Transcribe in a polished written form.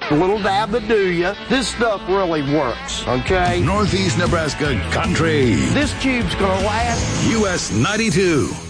A little dab to do ya. This stuff really works, okay? Northeast Nebraska Country. This tube's gonna last. US 92.